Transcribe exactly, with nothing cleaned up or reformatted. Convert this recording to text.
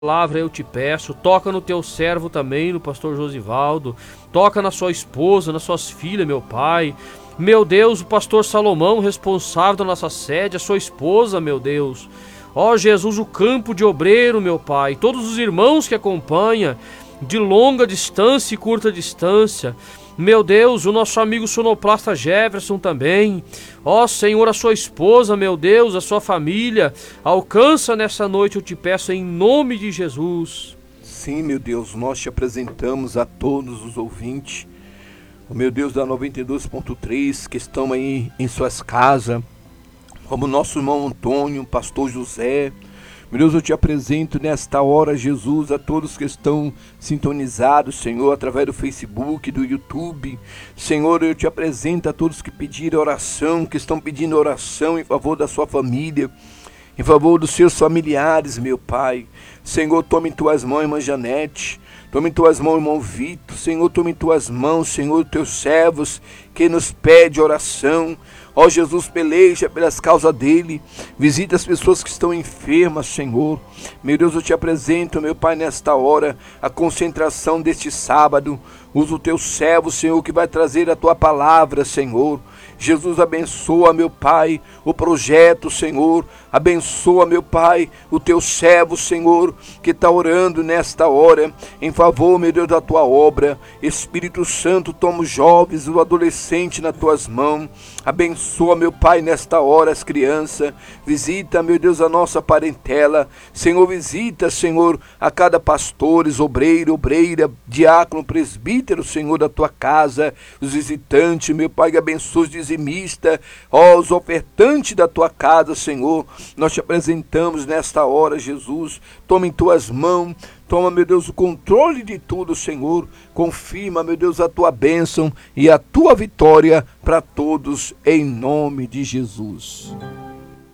Palavra eu te peço, toca no teu servo também, no pastor Josivaldo, toca na sua esposa, nas suas filhas, meu pai. Meu Deus, o pastor Salomão, responsável da nossa sede, a sua esposa, meu Deus. Ó Jesus, o campo de obreiro, meu pai, todos os irmãos que acompanham, de longa distância e curta distância. Meu Deus, o nosso amigo sonoplasta Jefferson também. Ó Senhor, a sua esposa, meu Deus, a sua família. Alcança nessa noite, eu te peço, em nome de Jesus. Sim, meu Deus, nós te apresentamos a todos os ouvintes. O meu Deus da noventa e dois ponto três, que estão aí em suas casas. Como nosso irmão Antônio, pastor José. Meu Deus, eu te apresento nesta hora, Jesus, a todos que estão sintonizados, Senhor, através do Facebook, do YouTube. Senhor, eu te apresento a todos que pediram oração, que estão pedindo oração em favor da sua família, em favor dos seus familiares, meu Pai. Senhor, tome em tuas mãos, irmã Janete. Tome em tuas mãos, irmão Vitor. Senhor, tome em tuas mãos, Senhor, teus servos, que nos pede oração. Ó Jesus, peleja pelas causas dele. Visita as pessoas que estão enfermas, Senhor. Meu Deus, eu te apresento, meu Pai, nesta hora, a concentração deste sábado. Usa o teu servo, Senhor, que vai trazer a tua palavra, Senhor. Jesus, abençoa, meu Pai, o projeto, Senhor. Abençoa, meu Pai, o teu servo, Senhor, que está orando nesta hora, em favor, meu Deus, da tua obra. Espírito Santo, toma os jovens, o adolescente nas tuas mãos. Abençoa, meu Pai, nesta hora as crianças. Visita, meu Deus, a nossa parentela. Senhor, visita, Senhor, a cada pastor, obreiro, obreira, diácono, presbítero, Senhor, da tua casa. Os visitantes, meu Pai, abençoa os dizimistas, ó, os ofertantes da tua casa, Senhor. Nós te apresentamos nesta hora, Jesus. Toma em tuas mãos. Toma, meu Deus, o controle de tudo, Senhor. Confirma, meu Deus, a tua bênção e a tua vitória para todos, em nome de Jesus.